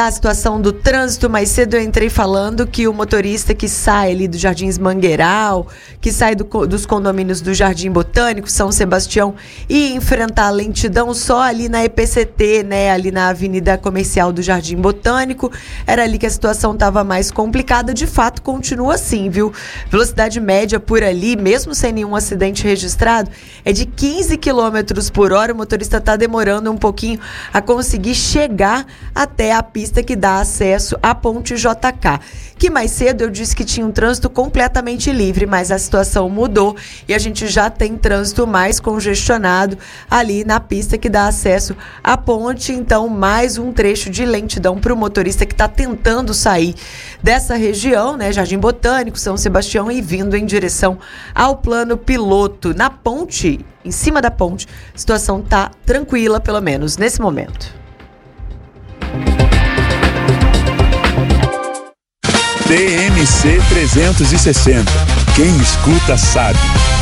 A situação do trânsito, mais cedo eu entrei falando que o motorista que sai ali do Jardins Mangueiral, que sai dos condomínios do Jardim Botânico, São Sebastião, e enfrentar a lentidão só ali na EPCT, né, ali na Avenida Comercial do Jardim Botânico, era ali que a situação estava mais complicada. De fato, continua assim, viu? Velocidade média por ali, mesmo sem nenhum acidente registrado, é de 15 km por hora. O motorista está demorando um pouquinho a conseguir chegar até a pista que dá acesso à Ponte JK, que mais cedo eu disse que tinha um trânsito completamente livre, mas a situação mudou e a gente já tem trânsito mais congestionado ali na pista que dá acesso à ponte. Então, mais um trecho de lentidão para o motorista que está tentando sair dessa região, né, Jardim Botânico, São Sebastião, e vindo em direção ao plano piloto. Na ponte, em cima da ponte, a situação está tranquila, pelo menos nesse momento. TMC 360. Quem escuta sabe.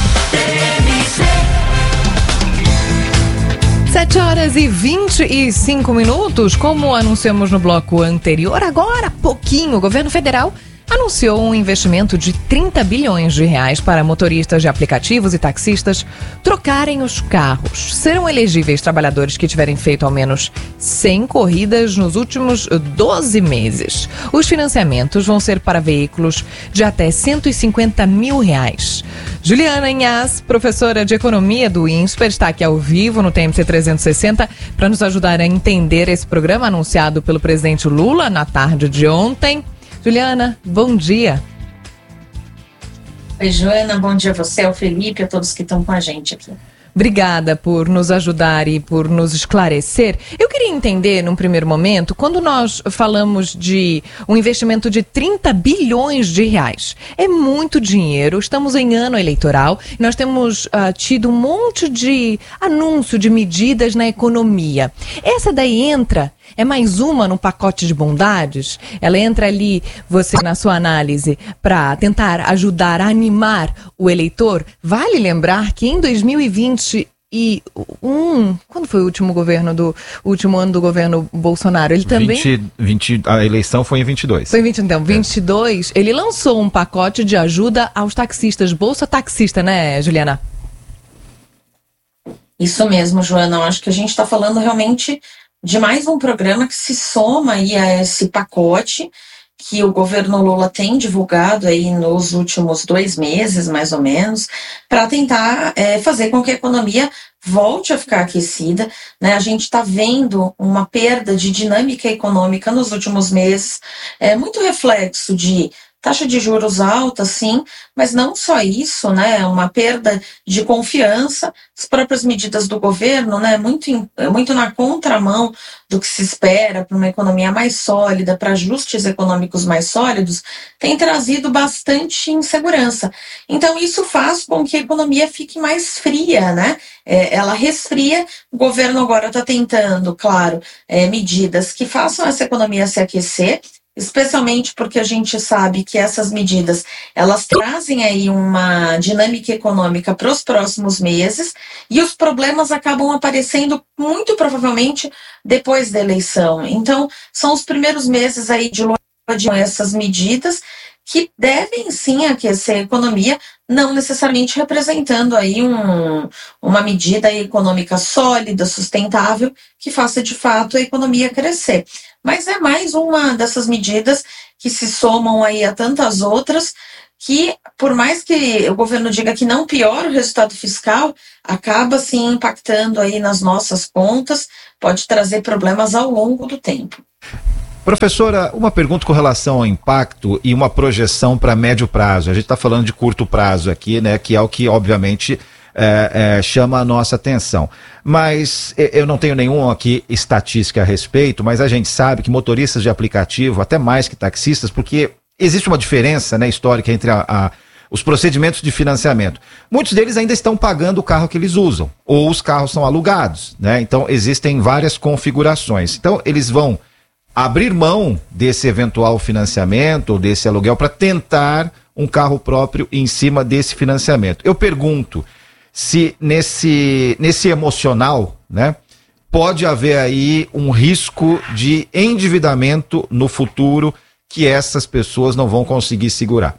7h25. Como anunciamos no bloco anterior, agora há pouquinho o governo federal anunciou um investimento de 30 bilhões de reais para motoristas de aplicativos e taxistas trocarem os carros. Serão elegíveis trabalhadores que tiverem feito ao menos 100 corridas nos últimos 12 meses. Os financiamentos vão ser para veículos de até 150 mil reais. Juliana Inhas, professora de economia do INSPER, está aqui ao vivo no TMC 360 para nos ajudar a entender esse programa anunciado pelo presidente Lula na tarde de ontem. Juliana, bom dia. Oi, Joana, bom dia a você, ao Felipe, a todos que estão com a gente aqui. Obrigada por nos ajudar e por nos esclarecer. Eu queria entender, num primeiro momento, quando nós falamos de um investimento de 30 bilhões de reais. É muito dinheiro, estamos em ano eleitoral, nós temos tido um monte de anúncio de medidas na economia. Essa daí é mais uma no pacote de bondades? Ela entra ali, você na sua análise, para tentar ajudar a animar o eleitor? Vale lembrar que em 2021, quando foi o último ano do governo Bolsonaro? Ele também... A eleição foi em 22. Foi em 20, então, 22, ele lançou um pacote de ajuda aos taxistas, Bolsa Taxista, né, Juliana? Isso mesmo, Joana, eu acho que a gente está falando realmente de mais um programa que se soma aí a esse pacote que o governo Lula tem divulgado aí nos últimos 2 meses, mais ou menos, para tentar fazer com que a economia volte a ficar aquecida, né? A gente está vendo uma perda de dinâmica econômica nos últimos meses, muito reflexo de taxa de juros alta, sim, mas não só isso, né? Uma perda de confiança, as próprias medidas do governo, né? Muito na contramão do que se espera para uma economia mais sólida, para ajustes econômicos mais sólidos, tem trazido bastante insegurança. Então, isso faz com que a economia fique mais fria, né? Ela resfria. O governo agora está tentando, claro, medidas que façam essa economia se aquecer, especialmente porque a gente sabe que essas medidas, elas trazem aí uma dinâmica econômica para os próximos meses e os problemas acabam aparecendo muito provavelmente depois da eleição. Então, são os primeiros meses aí de essas medidas que devem sim aquecer a economia, não necessariamente representando aí uma medida econômica sólida, sustentável, que faça de fato a economia crescer. Mas é mais uma dessas medidas que se somam aí a tantas outras que, por mais que o governo diga que não piora o resultado fiscal, acaba sim impactando aí nas nossas contas, pode trazer problemas ao longo do tempo. Professora, uma pergunta com relação ao impacto e uma projeção para médio prazo. A gente está falando de curto prazo aqui, né, que é o que obviamente chama a nossa atenção. Mas eu não tenho nenhuma aqui estatística a respeito, mas a gente sabe que motoristas de aplicativo, até mais que taxistas, porque existe uma diferença, né, histórica entre os procedimentos de financiamento. Muitos deles ainda estão pagando o carro que eles usam, ou os carros são alugados, né? Então existem várias configurações. Então eles vão abrir mão desse eventual financiamento ou desse aluguel para tentar um carro próprio em cima desse financiamento. Eu pergunto se nesse emocional, né, pode haver aí um risco de endividamento no futuro que essas pessoas não vão conseguir segurar.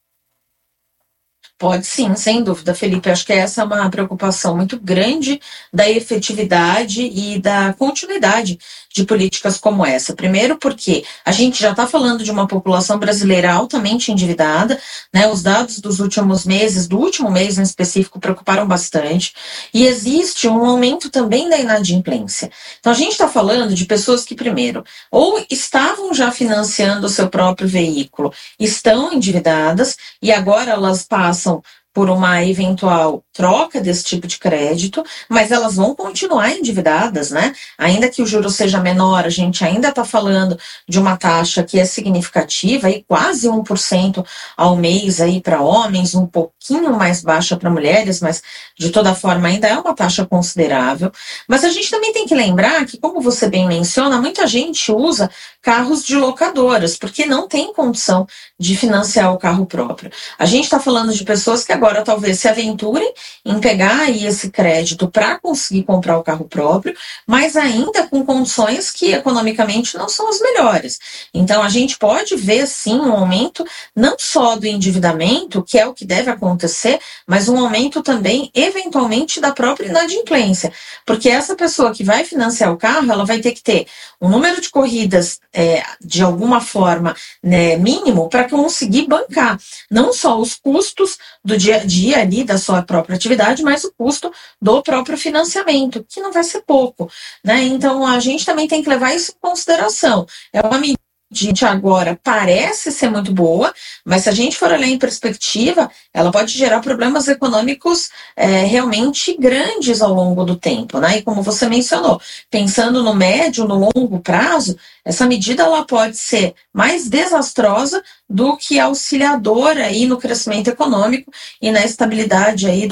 Pode sim, sem dúvida, Felipe. Acho que essa é uma preocupação muito grande da efetividade e da continuidade de políticas como essa. Primeiro porque a gente já está falando de uma população brasileira altamente endividada, né? Os dados dos últimos meses, do último mês em específico, preocuparam bastante. E existe um aumento também da inadimplência. Então a gente está falando de pessoas que, primeiro, ou estavam já financiando o seu próprio veículo, estão endividadas e agora elas passam por uma eventual troca desse tipo de crédito, mas elas vão continuar endividadas, né? Ainda que o juro seja menor, a gente ainda está falando de uma taxa que é significativa, aí quase 1% ao mês aí para homens, um pouquinho mais baixa para mulheres, mas de toda forma ainda é uma taxa considerável. Mas a gente também tem que lembrar que, como você bem menciona, muita gente usa carros de locadoras, porque não tem condição de financiar o carro próprio. A gente está falando de pessoas que agora talvez se aventurem em pegar aí esse crédito para conseguir comprar o carro próprio, mas ainda com condições que economicamente não são as melhores. Então a gente pode ver sim um aumento não só do endividamento, que é o que deve acontecer, mas um aumento também eventualmente da própria inadimplência, porque essa pessoa que vai financiar o carro, ela vai ter que ter um número de corridas de alguma forma, né, mínimo para conseguir bancar não só os custos do dia a dia ali da sua própria atividade, mas o custo do próprio financiamento, que não vai ser pouco, né? Então a gente também tem que levar isso em consideração. É uma medida que agora parece ser muito boa, mas se a gente for olhar em perspectiva, ela pode gerar problemas econômicos realmente grandes ao longo do tempo, né? E como você mencionou, pensando no médio, no longo prazo, essa medida ela pode ser mais desastrosa do que auxiliadora aí no crescimento econômico e na estabilidade aí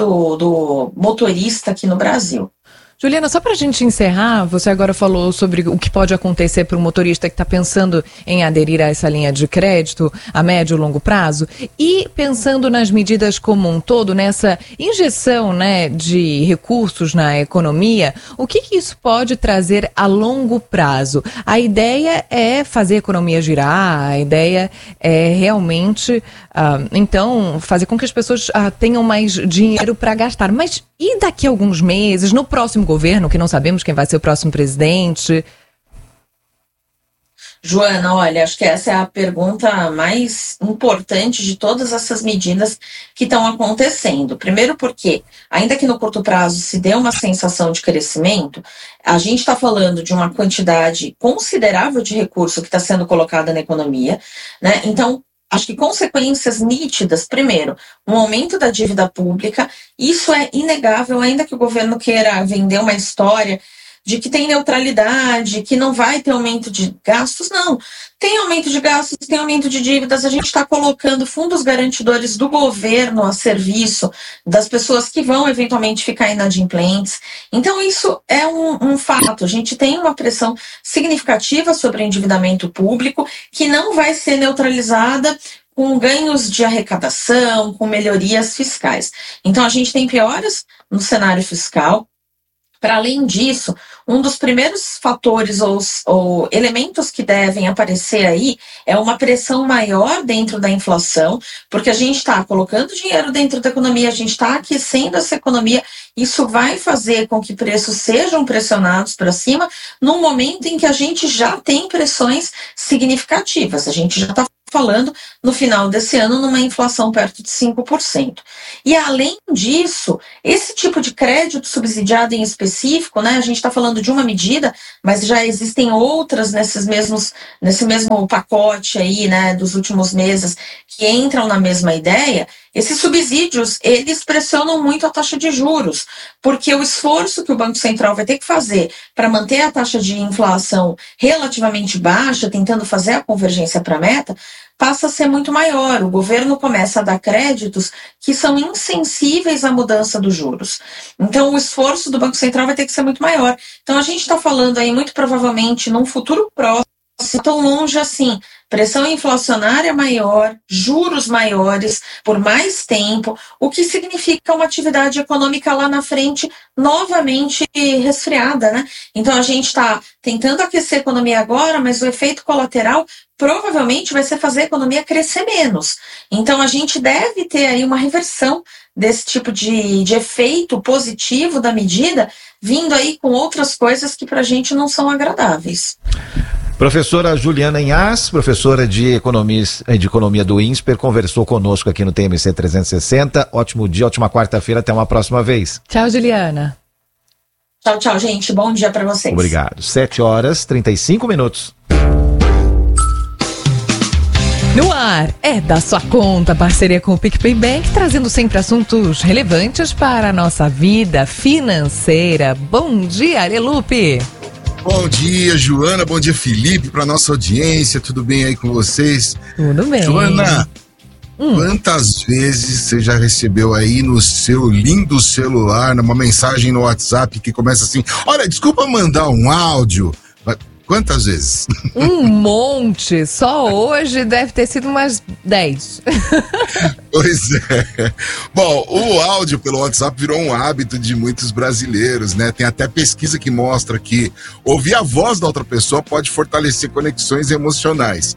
do motorista aqui no Brasil. Juliana, só para a gente encerrar, você agora falou sobre o que pode acontecer para o motorista que está pensando em aderir a essa linha de crédito a médio e longo prazo, e pensando nas medidas como um todo, nessa injeção, né, de recursos na economia, o que isso pode trazer a longo prazo? A ideia é fazer a economia girar, a ideia é realmente, então, fazer com que as pessoas tenham mais dinheiro para gastar. Mas e daqui a alguns meses, no próximo governo, que não sabemos quem vai ser o próximo presidente? Joana, olha, acho que essa é a pergunta mais importante de todas essas medidas que estão acontecendo. Primeiro porque, ainda que no curto prazo se dê uma sensação de crescimento, a gente está falando de uma quantidade considerável de recurso que está sendo colocada na economia, né? Então, acho que consequências nítidas, primeiro, um aumento da dívida pública, isso é inegável, ainda que o governo queira vender uma história de que tem neutralidade, que não vai ter aumento de gastos, não. Tem aumento de gastos, tem aumento de dívidas, a gente está colocando fundos garantidores do governo a serviço das pessoas que vão eventualmente ficar inadimplentes. Então isso é um fato, a gente tem uma pressão significativa sobre o endividamento público que não vai ser neutralizada com ganhos de arrecadação, com melhorias fiscais. Então a gente tem pioras no cenário fiscal. Para além disso, um dos primeiros fatores ou elementos que devem aparecer aí é uma pressão maior dentro da inflação, porque a gente está colocando dinheiro dentro da economia, a gente está aquecendo essa economia, isso vai fazer com que preços sejam pressionados para cima num momento em que a gente já tem pressões significativas, a gente já está falando no final desse ano numa inflação perto de 5%. E além disso, esse tipo de crédito subsidiado em específico, né, a gente está falando de uma medida, mas já existem outras nesse mesmo pacote aí, né, dos últimos meses que entram na mesma ideia. Esses subsídios, eles pressionam muito a taxa de juros, porque o esforço que o Banco Central vai ter que fazer para manter a taxa de inflação relativamente baixa, tentando fazer a convergência para a meta, passa a ser muito maior. O governo começa a dar créditos que são insensíveis à mudança dos juros. Então, o esforço do Banco Central vai ter que ser muito maior. Então, a gente está falando aí, muito provavelmente, num futuro próximo, tão longe assim. Pressão inflacionária maior, juros maiores por mais tempo, o que significa uma atividade econômica lá na frente novamente resfriada, né? Então a gente está tentando aquecer a economia agora, mas o efeito colateral provavelmente vai ser fazer a economia crescer menos. Então a gente deve ter aí uma reversão desse tipo de efeito positivo da medida, vindo aí com outras coisas que para a gente não são agradáveis. Professora Juliana Inhas, professora de Economia do INSPER, conversou conosco aqui no TMC 360. Ótimo dia, ótima quarta-feira, até uma próxima vez. Tchau, Juliana. Tchau, gente. Bom dia para vocês. Obrigado. 7h35. No ar, é da sua conta, parceria com o PicPay Bank, trazendo sempre assuntos relevantes para a nossa vida financeira. Bom dia, Alelupe. Bom dia, Joana. Bom dia, Felipe, para nossa audiência. Tudo bem aí com vocês? Tudo bem. Joana, quantas vezes você já recebeu aí no seu lindo celular, numa mensagem no WhatsApp que começa assim: olha, desculpa mandar um áudio. Quantas vezes? Um monte. Só hoje deve ter sido umas 10. Pois é. Bom, o áudio pelo WhatsApp virou um hábito de muitos brasileiros, né? Tem até pesquisa que mostra que ouvir a voz da outra pessoa pode fortalecer conexões emocionais.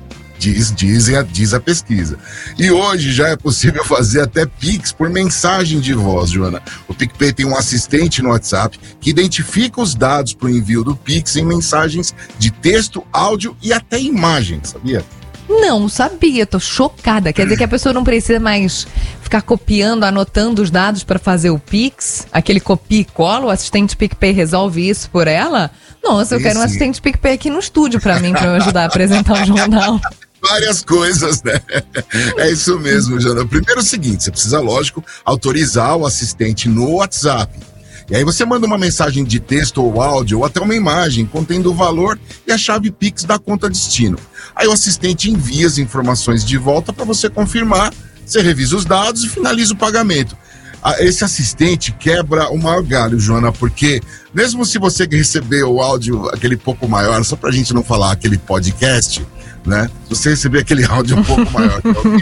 Diz a pesquisa. E hoje já é possível fazer até Pix por mensagem de voz, Joana. O PicPay tem um assistente no WhatsApp que identifica os dados para o envio do Pix em mensagens de texto, áudio e até imagem, sabia? Não sabia, tô chocada. Quer dizer que a pessoa não precisa mais ficar copiando, anotando os dados para fazer o Pix? Aquele copia e cola, o assistente PicPay resolve isso por ela? Nossa, eu quero um assistente PicPay aqui no estúdio para mim, para me ajudar a apresentar o jornal. Várias coisas, né? É isso mesmo, Jana. Primeiro é o seguinte, você precisa, lógico, autorizar o assistente no WhatsApp. E aí você manda uma mensagem de texto ou áudio ou até uma imagem contendo o valor e a chave Pix da conta destino. Aí o assistente envia as informações de volta para você confirmar, você revisa os dados e finaliza o pagamento. Esse assistente quebra o maior galho, Joana, porque mesmo se você receber o áudio aquele pouco maior, só pra gente não falar aquele podcast, né? Se você receber aquele áudio um pouco maior,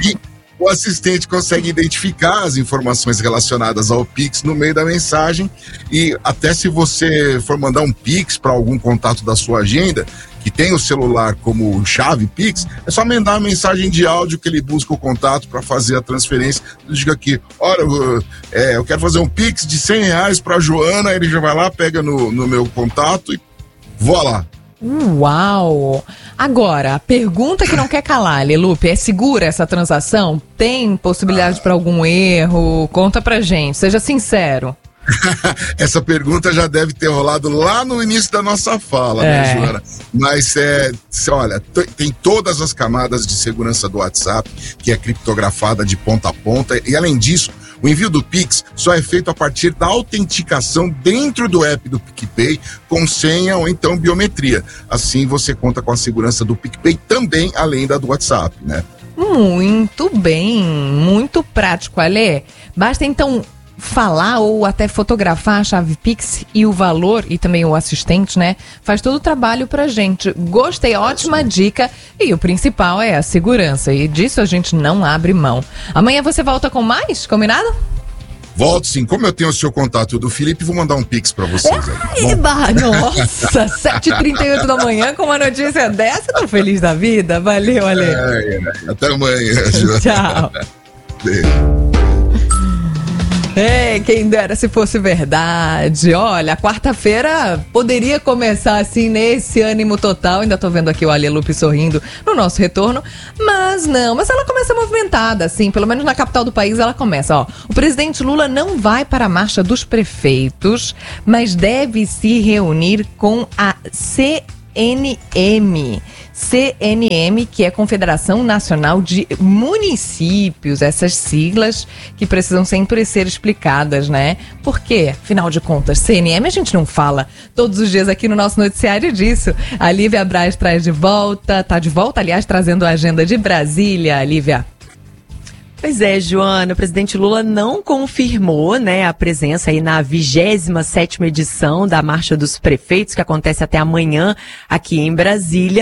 o assistente consegue identificar as informações relacionadas ao Pix no meio da mensagem e até se você for mandar um Pix para algum contato da sua agenda, que tem o celular como chave Pix, é só mandar a mensagem de áudio que ele busca o contato para fazer a transferência. Ele diga aqui, olha, eu quero fazer um Pix de R$100 para a Joana, ele já vai lá, pega no meu contato e voa lá. Uau! Agora, a pergunta que não quer calar, Lelupe, é segura essa transação? Tem possibilidade para algum erro? Conta pra gente, seja sincero. Essa pergunta já deve ter rolado lá no início da nossa fala, né, Joana? Mas, olha, tem todas as camadas de segurança do WhatsApp, que é criptografada de ponta a ponta, e além disso, o envio do Pix só é feito a partir da autenticação dentro do app do PicPay com senha ou então biometria. Assim você conta com a segurança do PicPay também, além da do WhatsApp, né? Muito bem, muito prático, Ale. Basta então falar ou até fotografar a chave Pix e o valor e também o assistente, né? Faz todo o trabalho pra gente. Gostei, ótima dica. E o principal é a segurança. E disso a gente não abre mão. Amanhã você volta com mais? Combinado? Volto sim. Como eu tenho o seu contato do Felipe, vou mandar um Pix pra vocês. Nossa, 7h38 da manhã com uma notícia dessa. Tô feliz da vida. Valeu, Ale. Até amanhã, Joana. Tchau. Beijo. Ei, quem dera se fosse verdade. Olha, a quarta-feira poderia começar assim nesse ânimo total. Ainda tô vendo aqui o Alelupe sorrindo no nosso retorno. Mas não, mas ela começa movimentada, assim. Pelo menos na capital do país ela começa, ó. O presidente Lula não vai para a Marcha dos Prefeitos, mas deve se reunir com a CNM, que é Confederação Nacional de Municípios, essas siglas que precisam sempre ser explicadas, né? Por quê? Afinal de contas, CNM a gente não fala todos os dias aqui no nosso noticiário disso. A Lívia Braz traz de volta, tá de volta, aliás, trazendo a agenda de Brasília, Lívia. Pois é, Joana, o presidente Lula não confirmou, né, a presença aí na 27ª edição da Marcha dos Prefeitos, que acontece até amanhã aqui em Brasília.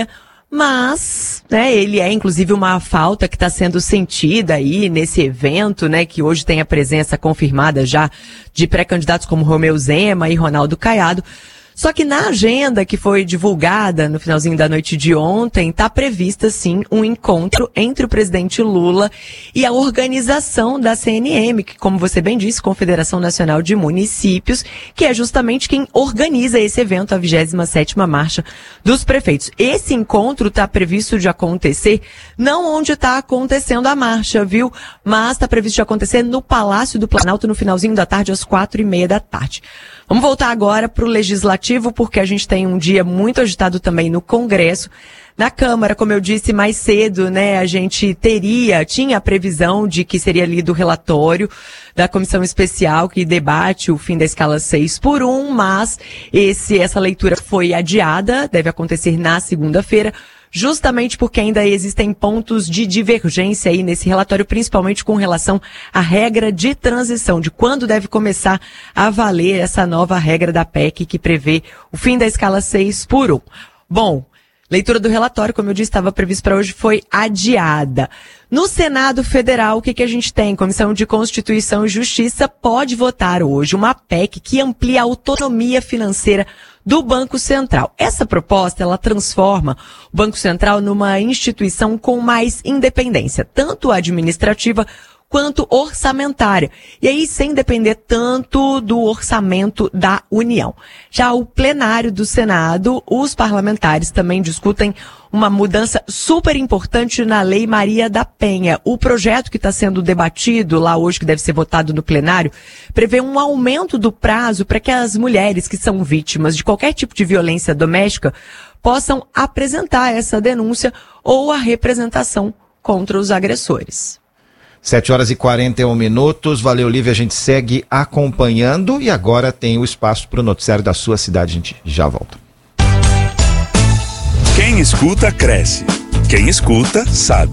Mas, né, ele é inclusive uma falta que está sendo sentida aí nesse evento, né, que hoje tem a presença confirmada já de pré-candidatos como Romeu Zema e Ronaldo Caiado. Só que na agenda que foi divulgada no finalzinho da noite de ontem, está prevista, sim, um encontro entre o presidente Lula e a organização da CNM, que, como você bem disse, Confederação Nacional de Municípios, que é justamente quem organiza esse evento, a 27ª Marcha dos Prefeitos. Esse encontro está previsto de acontecer, não onde está acontecendo a marcha, viu? Mas está previsto de acontecer no Palácio do Planalto no finalzinho da tarde, às 4h30. Vamos voltar agora para o Legislativo, porque a gente tem um dia muito agitado também no Congresso. Na Câmara, como eu disse mais cedo, né, a gente tinha a previsão de que seria lido o relatório da Comissão Especial que debate o fim da escala 6x1, mas essa leitura foi adiada, deve acontecer na segunda-feira, justamente porque ainda existem pontos de divergência aí nesse relatório, principalmente com relação à regra de transição, de quando deve começar a valer essa nova regra da PEC que prevê o fim da escala 6x1. Bom, leitura do relatório, como eu disse, estava previsto para hoje, foi adiada. No Senado Federal, o que a gente tem? Comissão de Constituição e Justiça pode votar hoje uma PEC que amplia a autonomia financeira do Banco Central. Essa proposta, ela transforma o Banco Central numa instituição com mais independência, tanto administrativa quanto orçamentária. E aí, sem depender tanto do orçamento da União. Já o plenário do Senado, os parlamentares também discutem uma mudança super importante na Lei Maria da Penha. O projeto que está sendo debatido lá hoje, que deve ser votado no plenário, prevê um aumento do prazo para que as mulheres que são vítimas de qualquer tipo de violência doméstica possam apresentar essa denúncia ou a representação contra os agressores. 7h41. Valeu, Lívia. A gente segue acompanhando e agora tem o espaço para o noticiário da sua cidade. A gente já volta. Quem escuta, cresce. Quem escuta, sabe.